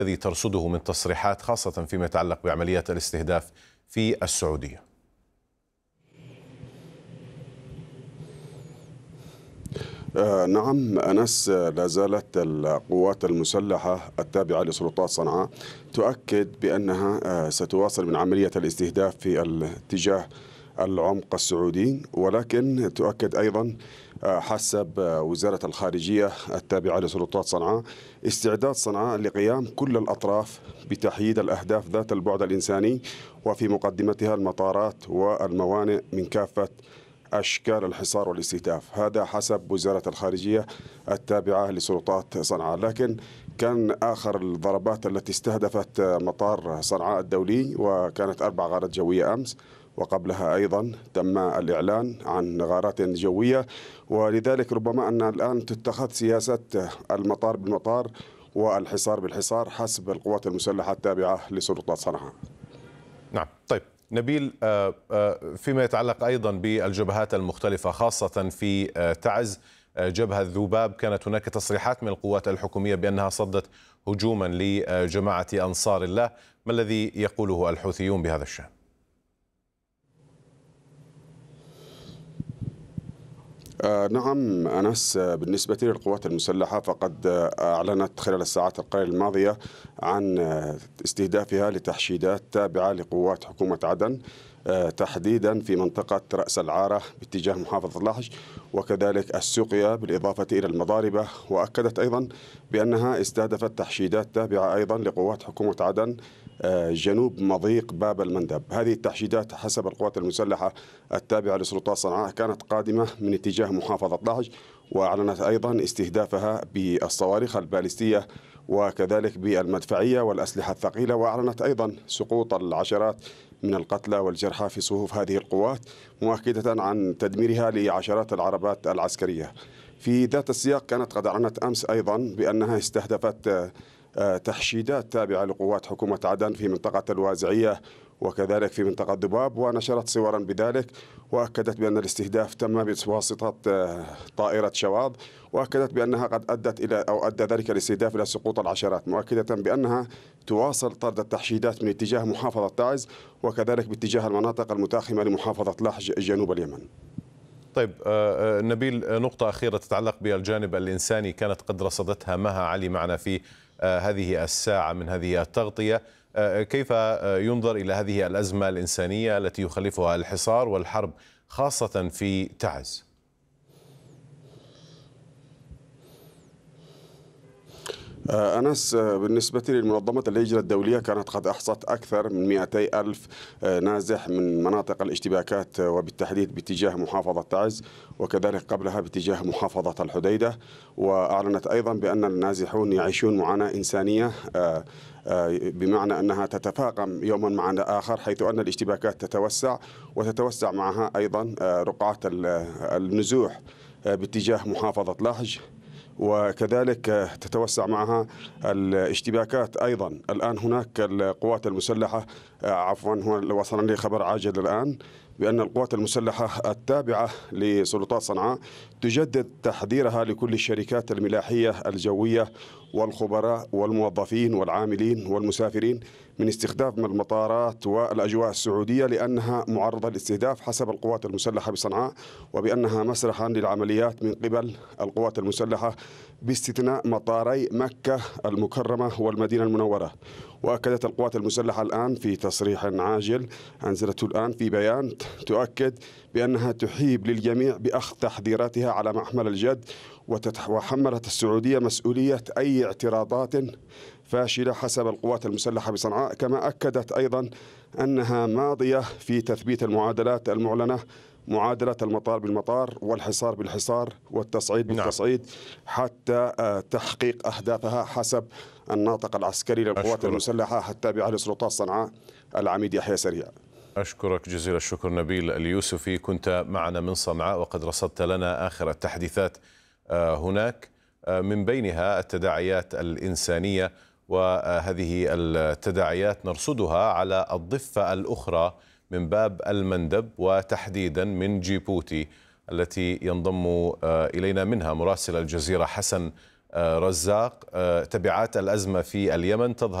الذي ترصده من تصريحات خاصة فيما يتعلق بعمليات الاستهداف في السعودية؟ نعم أنس، لا زالت القوات المسلحة التابعة لسلطات صنعاء تؤكد بأنها ستواصل من عملية الاستهداف في الاتجاه العمق السعودي، ولكن تؤكد أيضا حسب وزارة الخارجية التابعة لسلطات صنعاء استعداد صنعاء لقيام كل الأطراف بتحييد الأهداف ذات البعد الإنساني، وفي مقدمتها المطارات والموانئ من كافة أشكال الحصار والاستهداف. هذا حسب وزارة الخارجية التابعة لسلطات صنعاء. لكن كان آخر الضربات التي استهدفت مطار صنعاء الدولي، وكانت 4 غارات جوية أمس، وقبلها أيضا تم الإعلان عن غارات جوية. ولذلك ربما أن الآن تتخذ سياسة المطار بالمطار والحصار بالحصار حسب القوات المسلحة التابعة لسلطات صنعاء. نعم. طيب نبيل، فيما يتعلق أيضا بالجبهات المختلفة خاصة في تعز، جبهة ذوباب، كانت هناك تصريحات من القوات الحكومية بأنها صدت هجوما لجماعة أنصار الله. ما الذي يقوله الحوثيون بهذا الشأن؟ نعم أنس، بالنسبة للقوات المسلحة فقد أعلنت خلال الساعات القليلة الماضية عن استهدافها لتحشيدات تابعة لقوات حكومة عدن، تحديدا في منطقة رأس العارة باتجاه محافظة لحج، وكذلك السقيا بالإضافة إلى المضاربة. وأكدت أيضا بأنها استهدفت تحشيدات تابعة أيضا لقوات حكومة عدن جنوب مضيق باب المندب. هذه التحشيدات حسب القوات المسلحة التابعة لسلطات صنعاء كانت قادمة من اتجاه محافظة لحج، وأعلنت أيضا استهدافها بالصواريخ البالستية وكذلك بالمدفعية والأسلحة الثقيلة، وأعلنت أيضا سقوط العشرات من القتلى والجرحى في صفوف هذه القوات، مؤكدة عن تدميرها لعشرات العربات العسكرية. في ذات السياق كانت قد أعلنت أمس أيضا بأنها استهدفت تحشيدات تابعة لقوات حكومة عدن في منطقة الوازعية وكذلك في منطقة ذباب، ونشرت صورا بذلك، وأكدت بأن الاستهداف تم بواسطة طائرة شواظ، وأكدت بأنها قد أدت إلى أو أدى ذلك الاستهداف إلى سقوط العشرات، مؤكدة بأنها تواصل طرد التحشيدات من اتجاه محافظة تعز وكذلك باتجاه المناطق المتاخمة لمحافظة لحج جنوب اليمن. طيب نبيل، نقطة أخيرة تتعلق بالجانب الإنساني كانت قد رصدتها مها علي معنا في هذه الساعة من هذه التغطية. كيف ينظر إلى هذه الأزمة الإنسانية التي يخلفها الحصار والحرب خاصة في تعز؟ أنس، بالنسبة للمنظمة الهجرة الدولية كانت قد أحصت أكثر من 200 ألف نازح من مناطق الاشتباكات، وبالتحديد باتجاه محافظة تعز وكذلك قبلها باتجاه محافظة الحديدة. وأعلنت أيضا بأن النازحون يعيشون معاناة إنسانية، بمعنى أنها تتفاقم يوما مع آخر، حيث أن الاشتباكات تتوسع وتتوسع معها أيضا رقعة النزوح باتجاه محافظة لحج، وكذلك تتوسع معها الاشتباكات أيضا. الآن هناك القوات المسلحة، هو وصلنا لي خبر عاجل الآن بأن القوات المسلحة التابعة لسلطات صنعاء تجدد تحذيرها لكل الشركات الملاحية الجوية والخبراء والموظفين والعاملين والمسافرين من استخدام المطارات والأجواء السعودية، لأنها معرضة للاستهداف حسب القوات المسلحة بصنعاء، وبأنها مسرحا للعمليات من قبل القوات المسلحة باستثناء مطاري مكة المكرمة والمدينة المنورة. وأكدت القوات المسلحة الآن في تصريح عاجل أنزلته الآن في بيان تؤكد بأنها تحيب للجميع بأخذ تحذيراتها على محمل الجد، وحملت السعودية مسؤولية أي اعتراضات فاشلة حسب القوات المسلحة بصنعاء. كما أكدت أيضا أنها ماضية في تثبيت المعادلات المعلنة، معادلة المطار بالمطار والحصار بالحصار والتصعيد بالتصعيد، حتى تحقيق أهدافها حسب الناطق العسكري للقوات المسلحة التابعة لسلطات صنعاء العميد يحيى سريع. أشكرك جزيل الشكر نبيل اليوسفي، كنت معنا من صنعاء وقد رصدت لنا آخر التحديثات هناك، من بينها التداعيات الإنسانية، وهذه التداعيات نرصدها على الضفة الأخرى من باب المندب، وتحديدا من جيبوتي التي ينضم إلينا منها مراسل الجزيرة حسن رزاق. تبعات الأزمة في اليمن تظهر